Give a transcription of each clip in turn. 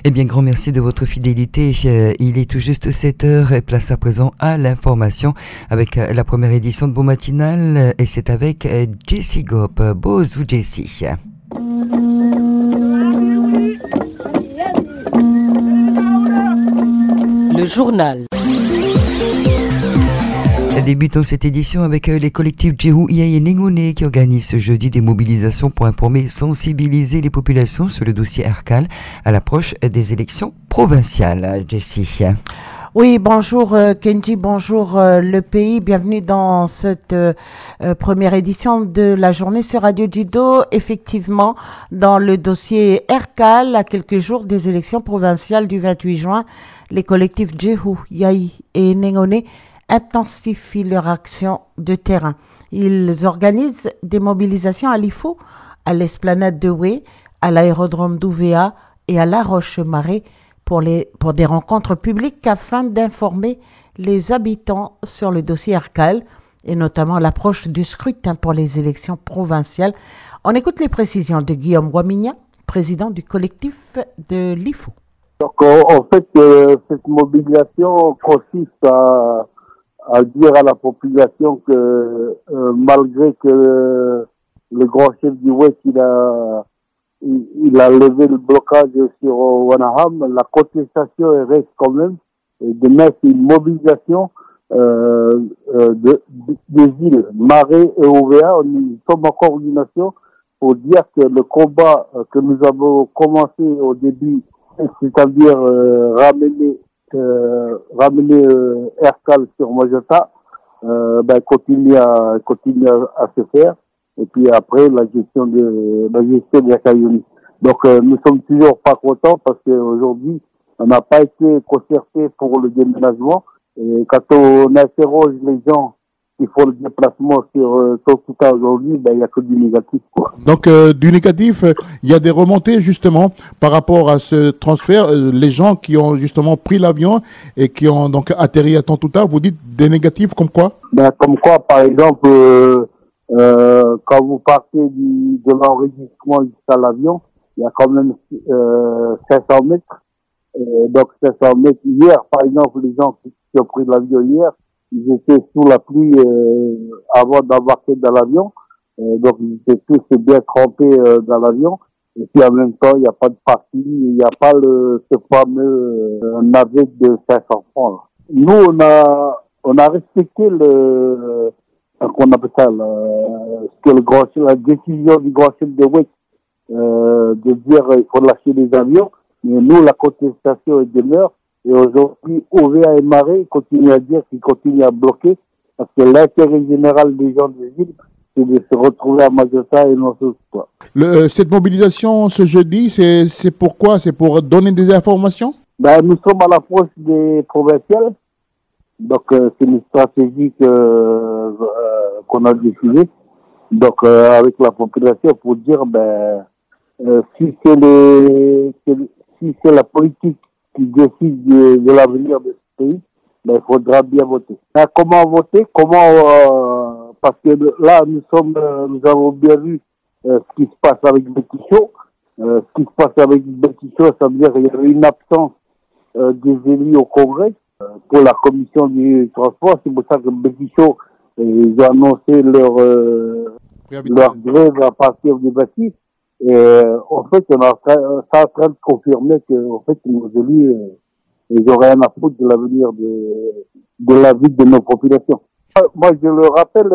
Eh bien, grand merci de votre fidélité. Il est tout juste 7 heures et place à présent à l'information avec la première édition de Beau Matinal et c'est avec Jessie Gop. Bonjour Jessie. Le journal. Débutons cette édition avec les collectifs Djehou, Iai et Nengone qui organisent ce jeudi des mobilisations pour informer et sensibiliser les populations sur le dossier Ercal à l'approche des élections provinciales. Jessie. Oui, bonjour Kenji, bonjour le pays, bienvenue dans cette première édition de la journée sur Radio Jido. Effectivement, dans le dossier Ercal, à quelques jours des élections provinciales du 28 juin, les collectifs Djehou, Iai et Nengone intensifient leur action de terrain. Ils organisent des mobilisations à l'IFO, à l'esplanade de Oué, à l'aérodrome d'Ouvéa et à La Roche-Marais pour des rencontres publiques afin d'informer les habitants sur le dossier Ercal et notamment l'approche du scrutin pour les élections provinciales. On écoute les précisions de Guillaume Wamigna, président du collectif de l'IFO. Donc, en fait, cette mobilisation consiste à dire à la population que malgré que le grand chef du Ouest il a levé le blocage sur Wanaham, la contestation reste quand même. Et demain c'est une mobilisation des îles Marais et Ouvéa. Nous sommes en coordination pour dire que le combat que nous avons commencé au début, c'est-à-dire ramener Ercal sur Majota, continue à se faire. Et puis après, la gestion de Ercal. Donc, nous sommes toujours pas contents parce qu'aujourd'hui, on n'a pas été concerté pour le déménagement. Et quand on interroge les gens qui font le déplacement sur Tokuta aujourd'hui, il y a que du négatif, quoi. Donc, du négatif, il y a des remontées justement par rapport à ce transfert. Les gens qui ont justement pris l'avion et qui ont donc atterri à Tokuta, vous dites des négatifs comme quoi? Comme quoi, par exemple, quand vous partez de l'enregistrement jusqu'à l'avion, il y a quand même 500 mètres. Et donc 500 mètres hier, par exemple, les gens qui ont pris l'avion hier, ils étaient sous la pluie avant d'embarquer dans l'avion. Donc ils étaient tous bien trempés dans l'avion. Et puis en même temps, il n'y a pas de parking, il n'y a pas ce fameux navette de 500 francs. Là. Nous, on a respecté qu'on appelle ça, la décision du grand chef de Ouest de dire qu'il faut lâcher les avions. Mais nous, la contestation demeure. Et aujourd'hui, OVA et Marais continuent à dire qu'ils continuent à bloquer parce que l'intérêt général des gens des îles, c'est de se retrouver à Majota et non quoi. Cette mobilisation ce jeudi, c'est pourquoi? C'est pour donner des informations? Nous sommes à l'approche des provinciales. Donc, c'est une stratégie qu'on a décidée. Donc, avec la population pour dire, si c'est la politique qui décide de l'avenir de ce pays, il faudra bien voter. Comment voter? Parce que là, nous avons bien vu ce qui se passe avec Bétichot. Ce qui se passe avec Bétichot, ça veut dire qu'il y a une absence des élus au Congrès pour la commission du transport. C'est pour ça que Bétichot, ils ont annoncé leur grève à partir du 26. Et en fait, ça est en train de confirmer que en fait, nos élus, ils n'ont rien à foutre de l'avenir de la vie de nos populations. Moi, je le rappelle,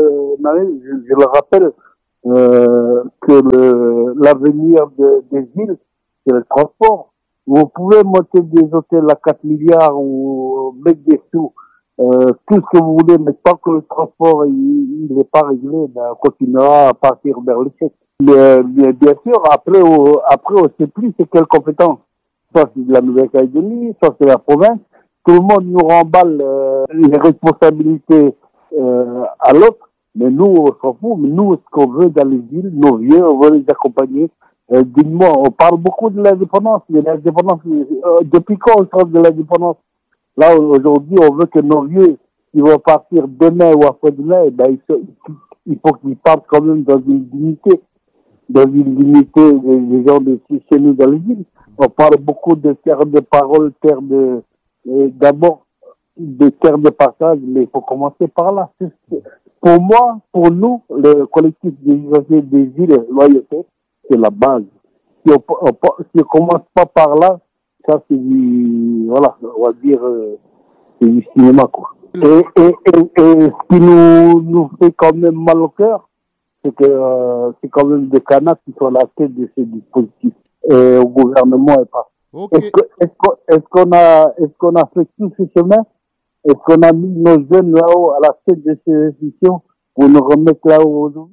que l'avenir des îles, c'est le transport. Vous pouvez monter des hôtels à 4 milliards ou mettre des sous, tout ce que vous voulez, mais tant que le transport il n'est pas réglé, on continuera à partir vers l'échec. Mais bien sûr, après on sait plus c'est quelle compétence. Soit c'est de la Nouvelle-Calédonie, soit c'est la province. Tout le monde nous remballe les responsabilités à l'autre. Mais nous, on s'en fout. Mais nous, ce qu'on veut dans les îles, nos vieux, on veut les accompagner. Dis-moi, on parle beaucoup de l'indépendance. Mais l'indépendance, depuis quand on parle de l'indépendance? Là, aujourd'hui, on veut que nos vieux, qui vont partir demain ou après-demain, il faut qu'ils partent quand même dans une dignité. des villes limitées, des gens de chez nous dans les villes. On parle beaucoup de terres de parole, d'abord de terres de passage, mais il faut commencer par là. Pour moi, pour nous, le collectif des usagers des îles et loyauté, c'est la base. Si on commence pas par là, ça c'est du, voilà, on va dire, c'est du cinéma, quoi. Et ce qui nous fait quand même mal au cœur, c'est que c'est quand même des canards qui sont à la tête de ces dispositifs. Et au gouvernement est pas. Ok. Est-ce qu'on a fait tout ce chemin? Est-ce qu'on a mis nos jeunes là-haut à la tête de ces institutions pour nous remettre là-haut aujourd'hui?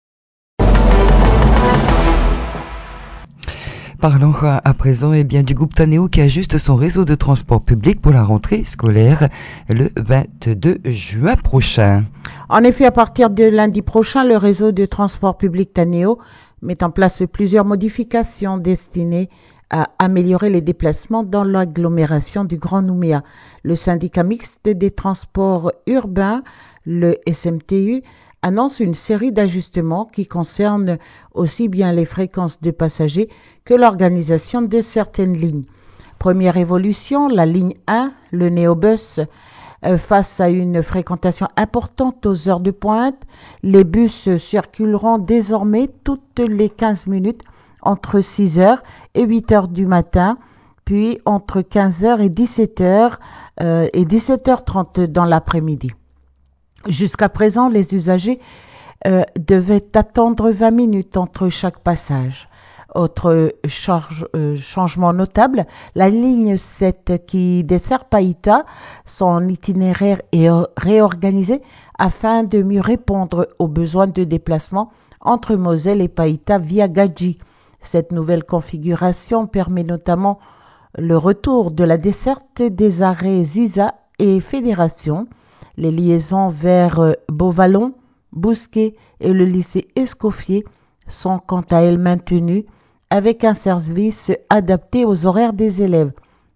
Parlons à présent du groupe Taneo qui ajuste son réseau de transport public pour la rentrée scolaire le 22 juin prochain. En effet, à partir de lundi prochain, le réseau de transport public Taneo met en place plusieurs modifications destinées à améliorer les déplacements dans l'agglomération du Grand Nouméa. Le syndicat mixte des transports urbains, le SMTU, annonce une série d'ajustements qui concernent aussi bien les fréquences de passagers que l'organisation de certaines lignes. Première évolution, la ligne 1, le néobus, face à une fréquentation importante aux heures de pointe, les bus circuleront désormais toutes les 15 minutes entre 6h et 8h du matin, puis entre 15h et 17h et 17h30 dans l'après-midi. Jusqu'à présent, les usagers devaient attendre 20 minutes entre chaque passage. Autre changement notable, la ligne 7 qui dessert Païta, son itinéraire est réorganisé afin de mieux répondre aux besoins de déplacement entre Moselle et Païta via Gadji. Cette nouvelle configuration permet notamment le retour de la desserte des arrêts Ziza et Fédération. Les liaisons vers Beauvallon, Bousquet et le lycée Escoffier sont quant à elles maintenues avec un service adapté aux horaires des élèves.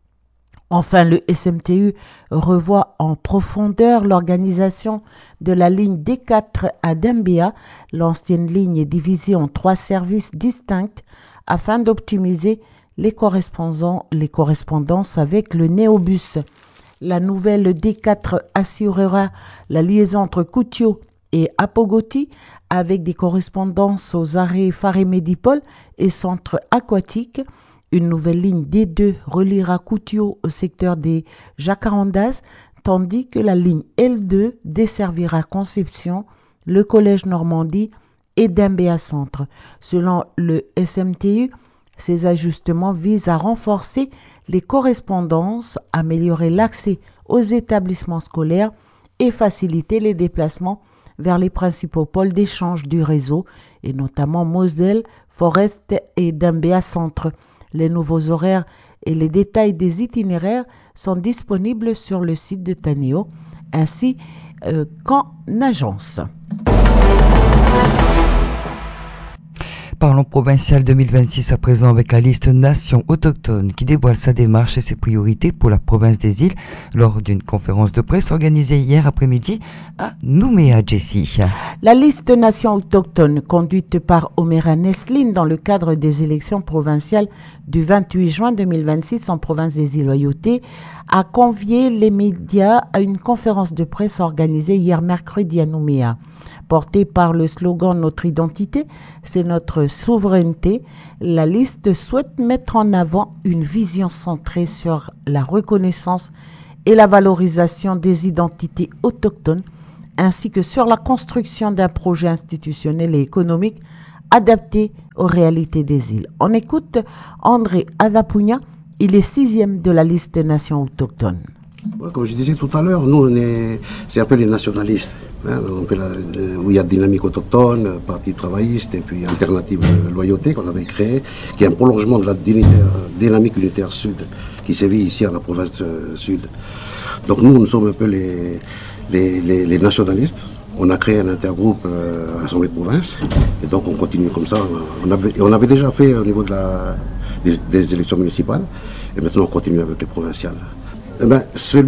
Enfin, le SMTU revoit en profondeur l'organisation de la ligne D4 à Dembéa. L'ancienne ligne est divisée en 3 services distincts afin d'optimiser les correspondances avec le néobus. La nouvelle D4 assurera la liaison entre Koutio et Apogoti avec des correspondances aux arrêts Farémédipol et centre aquatique. Une nouvelle ligne D2 reliera Koutio au secteur des Jacarandas, tandis que la ligne L2 desservira Conception, le Collège Normandie et Dembéa Centre. Selon le SMTU, ces ajustements visent à renforcer les correspondances, améliorer l'accès aux établissements scolaires et faciliter les déplacements vers les principaux pôles d'échange du réseau, et notamment Moselle, Forest et Dembéa Centre. Les nouveaux horaires et les détails des itinéraires sont disponibles sur le site de Taneo, ainsi qu'en agence. Parlons provincial 2026 à présent avec la liste Nations autochtones qui dévoile sa démarche et ses priorités pour la province des îles lors d'une conférence de presse organisée hier après-midi à Nouméa, Jessie. La liste Nations autochtones conduite par Omera Nesline dans le cadre des élections provinciales du 28 juin 2026 en province des îles Loyauté a convié les médias à une conférence de presse organisée hier mercredi à Nouméa. Portée par le slogan « Notre identité, c'est notre souveraineté », la liste souhaite mettre en avant une vision centrée sur la reconnaissance et la valorisation des identités autochtones, ainsi que sur la construction d'un projet institutionnel et économique adapté aux réalités des îles. On écoute André Adapounia, il est 6e de la liste des nations autochtones. Ouais, comme je disais tout à l'heure, nous, c'est un peu les nationalistes. Hein, on fait où il y a Dynamique autochtone, Parti travailliste et puis Alternative Loyauté qu'on avait créé, qui est un prolongement de la Dynamique unitaire sud qui sévit ici à la province sud. Donc nous sommes un peu les nationalistes. On a créé un intergroupe à l'Assemblée de province et donc on continue comme ça. On avait déjà fait au niveau des élections municipales et maintenant on continue avec les provinciales. C'est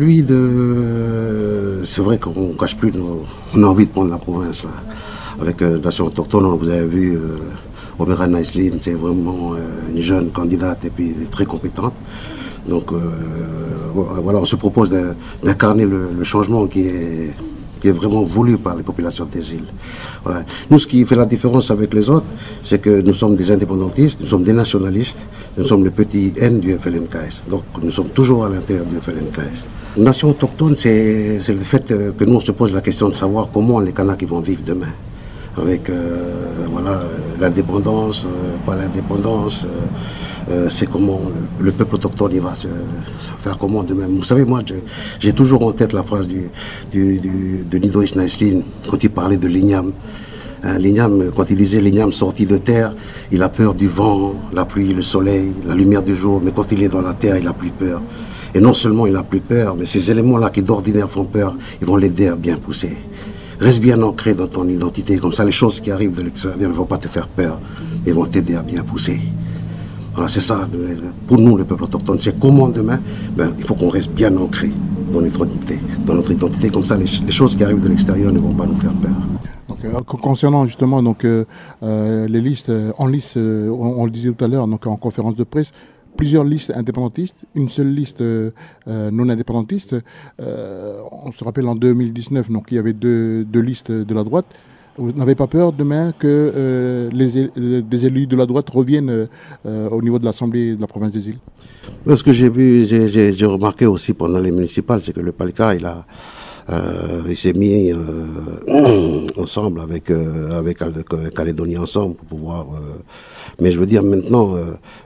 vrai qu'on ne cache plus, on a envie de prendre la province là. Avec Nation autochtone, vous avez vu, Omera Naïsline, c'est vraiment une jeune candidate et puis très compétente. Donc voilà, on se propose d'incarner le changement qui est vraiment voulu par les populations des îles. Voilà. Nous, ce qui fait la différence avec les autres, c'est que nous sommes des indépendantistes, nous sommes des nationalistes, nous sommes le petit N du FLNKS. Donc nous sommes toujours à l'intérieur du FLNKS. Nation autochtone, c'est le fait que nous, on se pose la question de savoir comment les Kanaks vont vivre demain. Avec voilà, l'indépendance, pas l'indépendance, c'est comment le peuple autochtone il va se faire comment demain. Vous savez, moi j'ai toujours en tête la phrase de Nidoïch Naïsline quand il parlait de l'igname. L'igname, quand il disait l'igname sorti de terre, il a peur du vent, la pluie, le soleil, la lumière du jour, mais quand il est dans la terre, il n'a plus peur. Et non seulement il n'a plus peur, mais ces éléments-là qui d'ordinaire font peur, ils vont l'aider à bien pousser. Reste bien ancré dans ton identité, comme ça les choses qui arrivent de l'extérieur ne vont pas te faire peur, mais vont t'aider à bien pousser. Voilà, c'est ça, pour nous, le peuple autochtone, c'est comment demain, il faut qu'on reste bien ancré dans notre identité, comme ça les choses qui arrivent de l'extérieur ne vont pas nous faire peur. Donc, concernant justement les listes, on le disait tout à l'heure, donc en conférence de presse, plusieurs listes indépendantistes, une seule liste non indépendantiste. On se rappelle en 2019, donc il y avait deux listes de la droite. Vous n'avez pas peur demain que des élus de la droite reviennent au niveau de l'Assemblée de la province des îles? Ce que j'ai vu, j'ai remarqué aussi pendant les municipales, c'est que le Palka, il s'est mis ensemble avec Calédonie ensemble pour pouvoir. Mais je veux dire maintenant,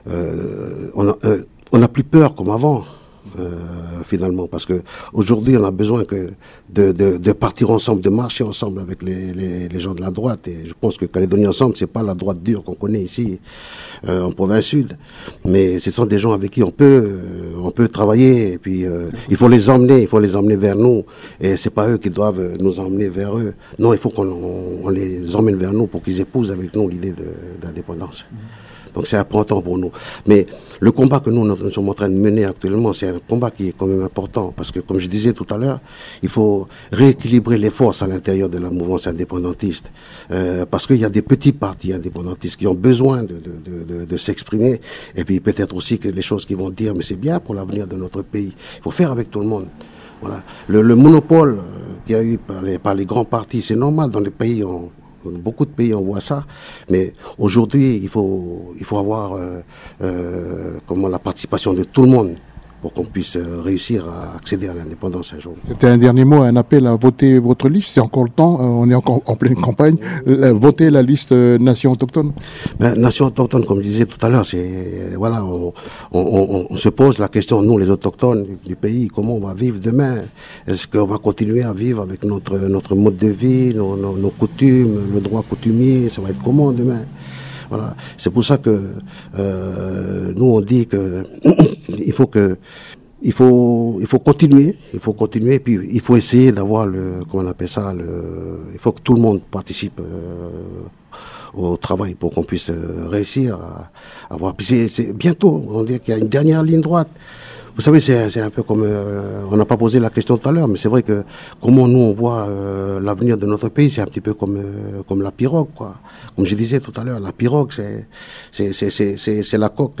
on n'a plus peur comme avant. Finalement, parce que aujourd'hui on a besoin de partir ensemble, de marcher ensemble avec les gens de la droite, et je pense que Calédonie ensemble, c'est pas la droite dure qu'on connaît ici en province sud, mais ce sont des gens avec qui on peut travailler, et puis il faut les emmener vers nous, et c'est pas eux qui doivent nous emmener vers eux. Non, il faut qu'on les emmène vers nous pour qu'ils épousent avec nous l'idée d'indépendance. Donc c'est important pour nous. Mais le combat que nous sommes en train de mener actuellement, c'est un combat qui est quand même important. Parce que, comme je disais tout à l'heure, il faut rééquilibrer les forces à l'intérieur de la mouvance indépendantiste. Parce qu'il y a des petits partis indépendantistes qui ont besoin de s'exprimer. Et puis peut-être aussi que les choses qu'ils vont dire, mais c'est bien pour l'avenir de notre pays. Il faut faire avec tout le monde. Voilà. Le monopole qu'il y a eu par les grands partis, c'est normal dans les pays... Beaucoup de pays on voit ça, mais aujourd'hui il faut avoir la participation de tout le monde pour qu'on puisse réussir à accéder à l'indépendance un jour. C'était un dernier mot, un appel à voter votre liste, c'est encore le temps, on est encore en pleine campagne, voter la liste Nation autochtone. Nation autochtone, comme je disais tout à l'heure, c'est voilà, on se pose la question, nous les autochtones du pays, comment on va vivre demain? Est-ce qu'on va continuer à vivre avec notre mode de vie, nos coutumes, le droit coutumier, ça va être comment demain? Voilà, c'est pour ça que nous on dit que il faut continuer, et puis il faut essayer d'avoir comment on appelle ça, il faut que tout le monde participe au travail pour qu'on puisse réussir à avoir. Puis c'est bientôt, on dit qu'il y a une dernière ligne droite. Vous savez, c'est un peu comme, on n'a pas posé la question tout à l'heure, mais c'est vrai que comment nous on voit l'avenir de notre pays, c'est un petit peu comme la pirogue, quoi. Comme je disais tout à l'heure, la pirogue, c'est la coque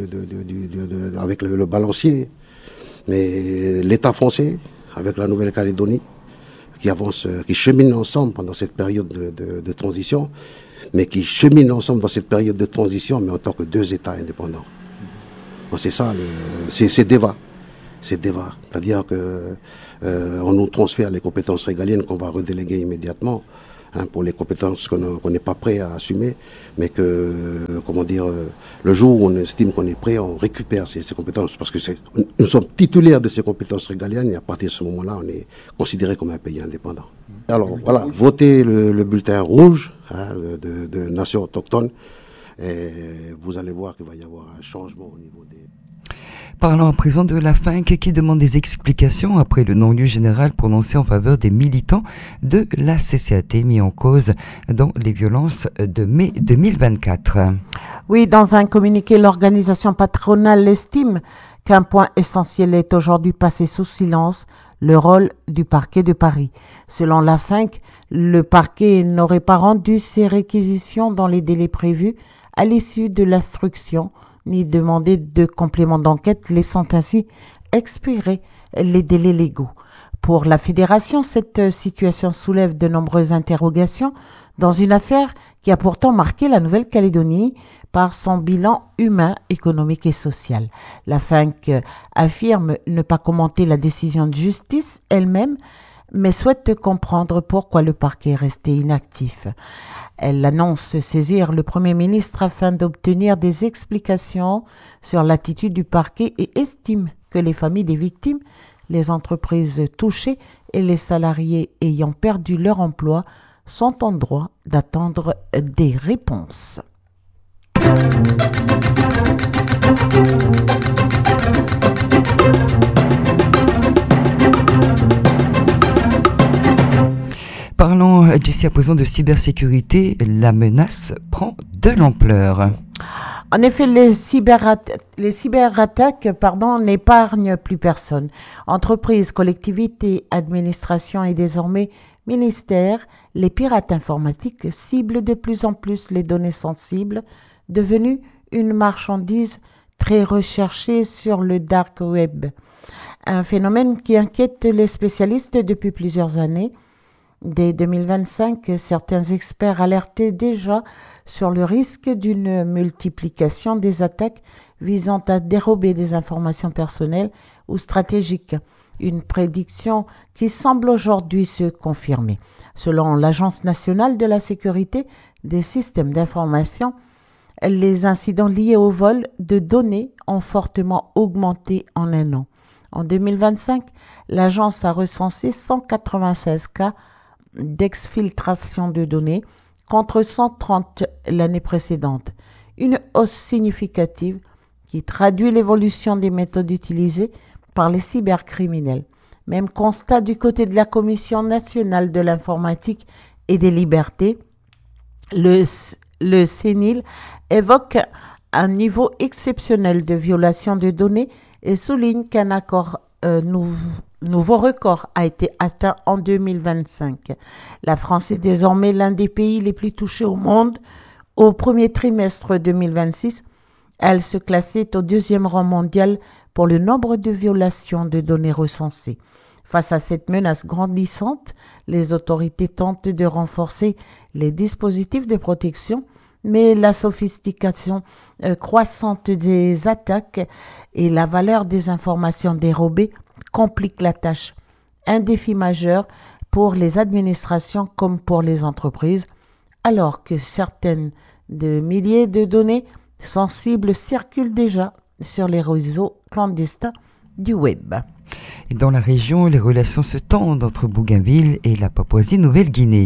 avec le balancier. Mais l'État français, avec la Nouvelle-Calédonie, qui avance, qui chemine ensemble pendant cette période de transition, mais qui chemine ensemble dans cette période de transition, mais en tant que deux États indépendants. C'est ça, c'est DEVA. C'est DEVA. C'est-à-dire que on nous transfère les compétences régaliennes qu'on va redéléguer immédiatement pour les compétences qu'on n'est pas prêt à assumer, mais que, le jour où on estime qu'on est prêt, on récupère ces compétences, parce que nous sommes titulaires de ces compétences régaliennes, et à partir de ce moment-là, on est considéré comme un pays indépendant. Alors voilà, votez le bulletin rouge de Nation autochtone. Et vous allez voir qu'il va y avoir un changement au niveau des... Parlons à présent de la FINC qui demande des explications après le non-lieu général prononcé en faveur des militants de la CCAT mis en cause dans les violences de mai 2024. Oui, dans un communiqué, l'organisation patronale estime qu'un point essentiel est aujourd'hui passé sous silence, le rôle du parquet de Paris. Selon la FINC, le parquet n'aurait pas rendu ses réquisitions dans les délais prévus à l'issue de l'instruction, ni demandé de complément d'enquête, laissant ainsi expirer les délais légaux. Pour la fédération, cette situation soulève de nombreuses interrogations dans une affaire qui a pourtant marqué la Nouvelle-Calédonie par son bilan humain, économique et social. La FINC affirme ne pas commenter la décision de justice elle-même, mais souhaite comprendre pourquoi le parquet est resté inactif. Elle annonce saisir le Premier ministre afin d'obtenir des explications sur l'attitude du parquet et estime que les familles des victimes, les entreprises touchées et les salariés ayant perdu leur emploi sont en droit d'attendre des réponses. Parlons d'ici à présent de cybersécurité, la menace prend de l'ampleur. En effet, les cyberattaques n'épargnent plus personne. Entreprises, collectivités, administrations et désormais ministères, les pirates informatiques ciblent de plus en plus les données sensibles, devenues une marchandise très recherchée sur le dark web. Un phénomène qui inquiète les spécialistes depuis plusieurs années. Dès 2025, certains experts alertaient déjà sur le risque d'une multiplication des attaques visant à dérober des informations personnelles ou stratégiques, une prédiction qui semble aujourd'hui se confirmer. Selon l'Agence nationale de la sécurité des systèmes d'information, les incidents liés au vol de données ont fortement augmenté en un an. En 2025, l'agence a recensé 196 cas d'exfiltration de données contre 130 l'année précédente. Une hausse significative qui traduit l'évolution des méthodes utilisées par les cybercriminels. Même constat du côté de la Commission nationale de l'informatique et des libertés. Le CNIL évoque un niveau exceptionnel de violation de données et souligne qu'un nouveau record a été atteint en 2025. La France est désormais l'un des pays les plus touchés au monde. Au premier trimestre 2026, elle se classait au 2e rang mondial pour le nombre de violations de données recensées. Face à cette menace grandissante, les autorités tentent de renforcer les dispositifs de protection, mais la sophistication croissante des attaques et la valeur des informations dérobées compliquent la tâche. Un défi majeur pour les administrations comme pour les entreprises, alors que certaines de milliers de données sensibles circulent déjà sur les réseaux clandestins du web. Et dans la région, les relations se tendent entre Bougainville et la Papouasie-Nouvelle-Guinée.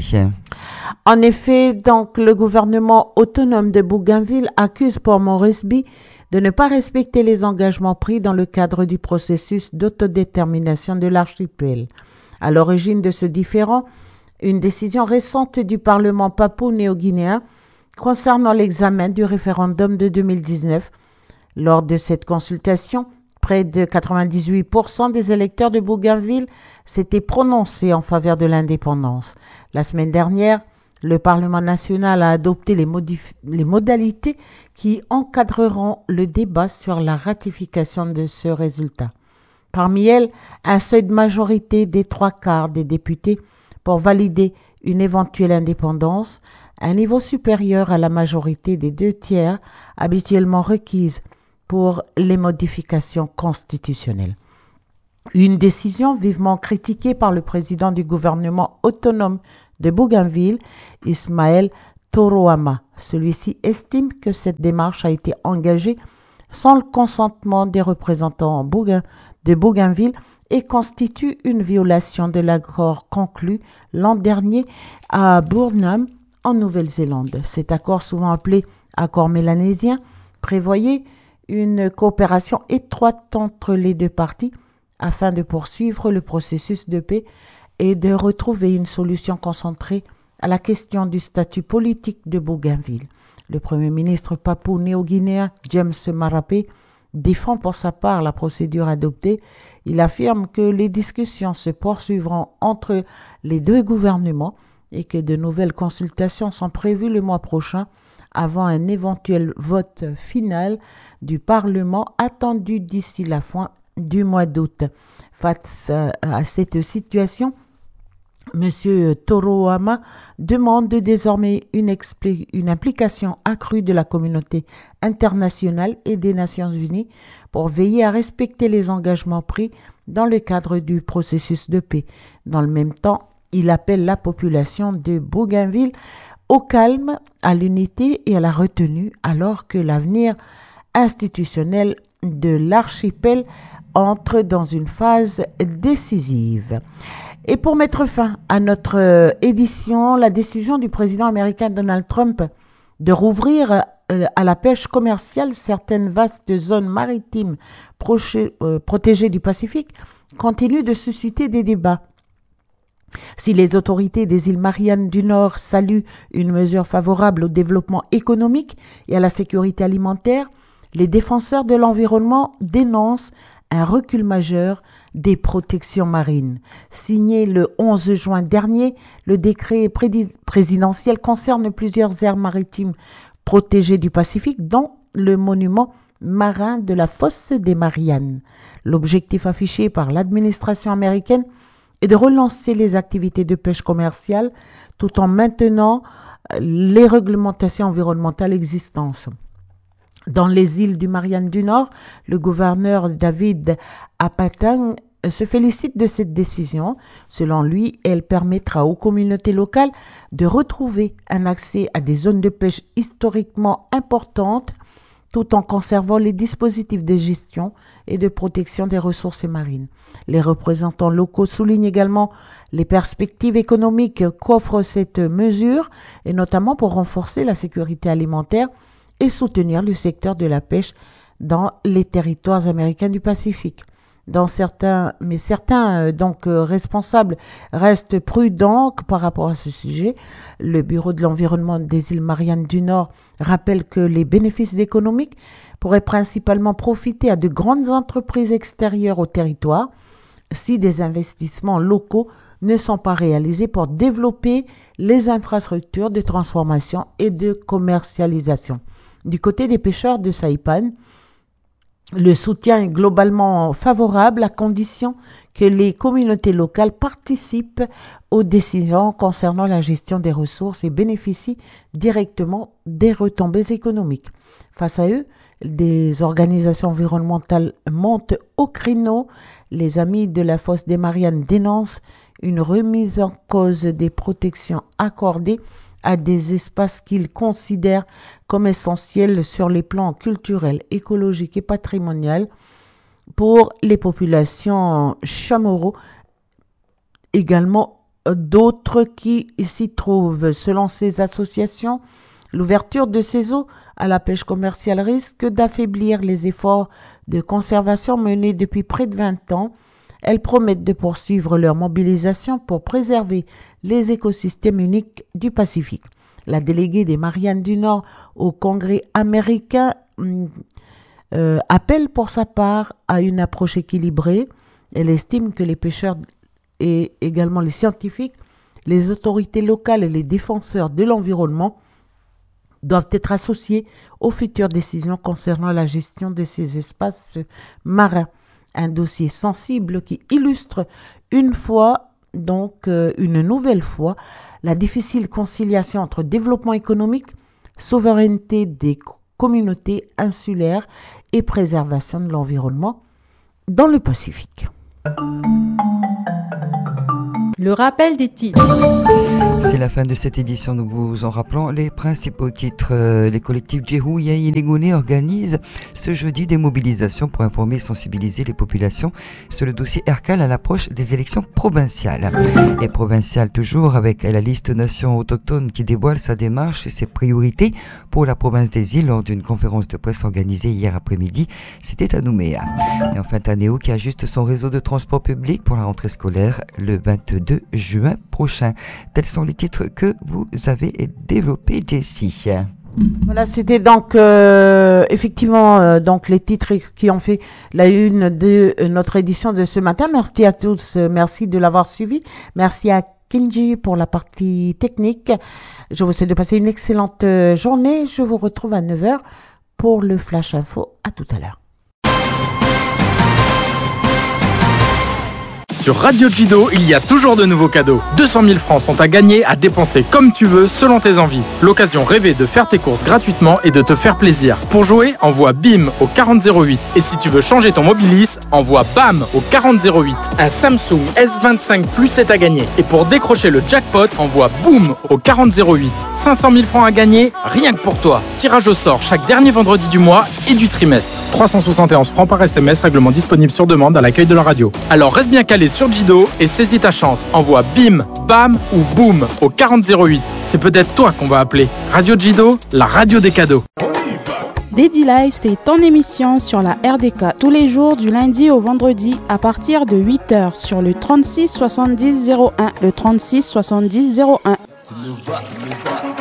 En effet, donc, le gouvernement autonome de Bougainville accuse Port Moresby de ne pas respecter les engagements pris dans le cadre du processus d'autodétermination de l'archipel. À l'origine de ce différend, une décision récente du Parlement papou-néo-guinéen concernant l'examen du référendum de 2019. Lors de cette consultation, près de 98% des électeurs de Bougainville s'étaient prononcés en faveur de l'indépendance. La semaine dernière, le Parlement national a adopté les modalités qui encadreront le débat sur la ratification de ce résultat. Parmi elles, un seuil de majorité des 3/4 des députés pour valider une éventuelle indépendance, un niveau supérieur à la majorité des 2/3 habituellement requise pour les modifications constitutionnelles. Une décision vivement critiquée par le président du gouvernement autonome de Bougainville, Ismaël Toroama. Celui-ci estime que cette démarche a été engagée sans le consentement des représentants de Bougainville et constitue une violation de l'accord conclu l'an dernier à Burnham, en Nouvelle-Zélande. Cet accord, souvent appelé accord mélanésien, prévoyait une coopération étroite entre les deux parties afin de poursuivre le processus de paix et de retrouver une solution concentrée à la question du statut politique de Bougainville. Le Premier ministre papou-néo-guinéen James Marape défend pour sa part la procédure adoptée. Il affirme que les discussions se poursuivront entre les deux gouvernements et que de nouvelles consultations sont prévues le mois prochain avant un éventuel vote final du Parlement attendu d'ici la fin du mois d'août. Face à cette situation, M. Toroama demande désormais une implication accrue de la communauté internationale et des Nations Unies pour veiller à respecter les engagements pris dans le cadre du processus de paix. Dans le même temps, il appelle la population de Bougainville au calme, à l'unité et à la retenue, alors que l'avenir institutionnel de l'archipel entre dans une phase décisive. Et pour mettre fin à notre édition, la décision du président américain Donald Trump de rouvrir à la pêche commerciale certaines vastes zones maritimes protégées du Pacifique continue de susciter des débats. Si les autorités des îles Mariannes du Nord saluent une mesure favorable au développement économique et à la sécurité alimentaire, les défenseurs de l'environnement dénoncent un recul majeur des protections marines. Signé le 11 juin dernier, le décret présidentiel concerne plusieurs aires maritimes protégées du Pacifique, dont le monument marin de la fosse des Mariannes. L'objectif affiché par l'administration américaine est de relancer les activités de pêche commerciale tout en maintenant les réglementations environnementales existantes. Dans les îles du Marianne du Nord, le gouverneur David Apatang se félicite de cette décision. Selon lui, elle permettra aux communautés locales de retrouver un accès à des zones de pêche historiquement importantes tout en conservant les dispositifs de gestion et de protection des ressources marines. Les représentants locaux soulignent également les perspectives économiques qu'offre cette mesure, et notamment pour renforcer la sécurité alimentaire et soutenir le secteur de la pêche dans les territoires américains du Pacifique. Certains responsables restent prudents par rapport à ce sujet. Le Bureau de l'environnement des îles Mariannes du Nord rappelle que les bénéfices économiques pourraient principalement profiter à de grandes entreprises extérieures au territoire si des investissements locaux ne sont pas réalisés pour développer les infrastructures de transformation et de commercialisation. Du côté des pêcheurs de Saipan, le soutien est globalement favorable à condition que les communautés locales participent aux décisions concernant la gestion des ressources et bénéficient directement des retombées économiques. Face à eux, des organisations environnementales montent au créneau. Les amis de la fosse des Mariannes dénoncent une remise en cause des protections accordées à des espaces qu'ils considèrent comme essentiels sur les plans culturels, écologiques et patrimoniaux pour les populations chamorro, également d'autres qui s'y trouvent. Selon ces associations, l'ouverture de ces eaux à la pêche commerciale risque d'affaiblir les efforts de conservation menés depuis près de 20 ans. Elles promettent de poursuivre leur mobilisation pour préserver les écosystèmes uniques du Pacifique. La déléguée des Mariannes du Nord au Congrès américain appelle pour sa part à une approche équilibrée. Elle estime que les pêcheurs et également les scientifiques, les autorités locales et les défenseurs de l'environnement doivent être associés aux futures décisions concernant la gestion de ces espaces marins. Un dossier sensible qui illustre une nouvelle fois, la difficile conciliation entre développement économique, souveraineté des communautés insulaires et préservation de l'environnement dans le Pacifique. Le rappel des titres. C'est la fin de cette édition. Nous vous en rappelons les principaux titres. Les collectifs Djehou Yayi Lengoné organisent ce jeudi des mobilisations pour informer et sensibiliser les populations sur le dossier Ercal à l'approche des élections provinciales. Et provinciales toujours avec la liste Nations autochtones qui dévoile sa démarche et ses priorités pour la province des îles lors d'une conférence de presse organisée hier après-midi. C'était à Nouméa. Et enfin, Tanéo qui ajuste son réseau de transport public pour la rentrée scolaire le 22 juin prochain. Tels sont les titres que vous avez développés, Jessie. Voilà, c'était donc effectivement donc les titres qui ont fait la une de notre édition de ce matin. Merci à tous, merci de l'avoir suivi. Merci à Kenji pour la partie technique. Je vous souhaite de passer une excellente journée. Je vous retrouve à 9h pour le Flash Info. À tout à l'heure. Sur Radio Jido, il y a toujours de nouveaux cadeaux. 200 000 francs sont à gagner, à dépenser comme tu veux, selon tes envies. L'occasion rêvée de faire tes courses gratuitement et de te faire plaisir. Pour jouer, envoie BIM au 4008. Et si tu veux changer ton Mobilis, envoie BAM au 4008. Un Samsung S25 Plus est à gagner. Et pour décrocher le jackpot, envoie BOOM au 4008. 500 000 francs à gagner, rien que pour toi. Tirage au sort chaque dernier vendredi du mois et du trimestre. 371 francs par SMS, règlement disponible sur demande à l'accueil de la radio. Alors reste bien calé sur Jido et saisis ta chance. Envoie BIM, BAM ou BOOM au 4008. C'est peut-être toi qu'on va appeler. Radio Jido, la radio des cadeaux. Daddy Life, c'est ton émission sur la RDK tous les jours du lundi au vendredi à partir de 8h sur le 36 70 01. Le 36 70 01.